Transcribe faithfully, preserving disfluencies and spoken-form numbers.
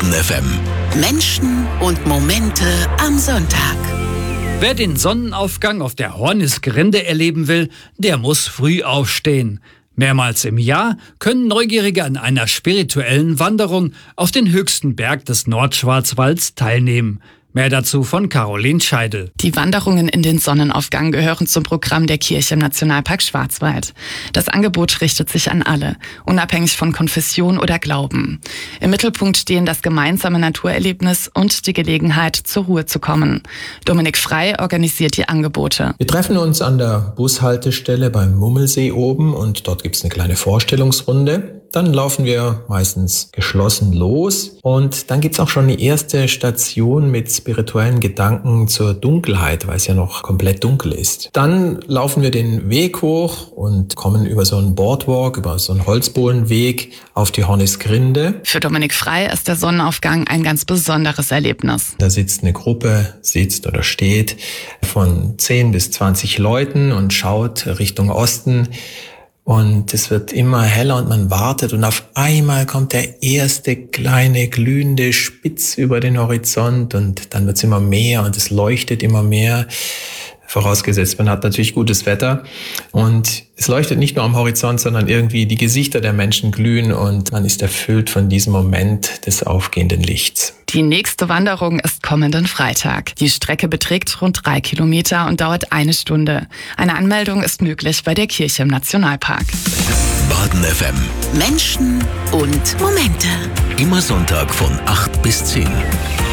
Baden F M. Menschen und Momente am Sonntag. Wer den Sonnenaufgang auf der Hornisgrinde erleben will, der muss früh aufstehen. Mehrmals im Jahr können Neugierige an einer spirituellen Wanderung auf den höchsten Berg des Nordschwarzwalds teilnehmen. Mehr dazu von Caroline Scheidel. Die Wanderungen in den Sonnenaufgang gehören zum Programm der Kirche im Nationalpark Schwarzwald. Das Angebot richtet sich an alle, unabhängig von Konfession oder Glauben. Im Mittelpunkt stehen das gemeinsame Naturerlebnis und die Gelegenheit, zur Ruhe zu kommen. Dominik Frei organisiert die Angebote. Wir treffen uns an der Bushaltestelle beim Mummelsee oben und dort gibt es eine kleine Vorstellungsrunde. Dann laufen wir meistens geschlossen los und dann gibt's auch schon die erste Station mit spirituellen Gedanken zur Dunkelheit, weil es ja noch komplett dunkel ist. Dann laufen wir den Weg hoch und kommen über so einen Boardwalk, über so einen Holzbohlenweg auf die Hornisgrinde. Für Dominik Frei ist der Sonnenaufgang ein ganz besonderes Erlebnis. Da sitzt eine Gruppe, sitzt oder steht von zehn bis zwanzig Leuten und schaut Richtung Osten. Und es wird immer heller und man wartet und auf einmal kommt der erste kleine glühende Spitz über den Horizont und dann wird es immer mehr und es leuchtet immer mehr. Vorausgesetzt, man hat natürlich gutes Wetter und es leuchtet nicht nur am Horizont, sondern irgendwie die Gesichter der Menschen glühen und man ist erfüllt von diesem Moment des aufgehenden Lichts. Die nächste Wanderung ist kommenden Freitag. Die Strecke beträgt rund drei Kilometer und dauert eine Stunde. Eine Anmeldung ist möglich bei der Kirche im Nationalpark. Baden F M. Menschen und Momente. Immer Sonntag von acht bis zehn.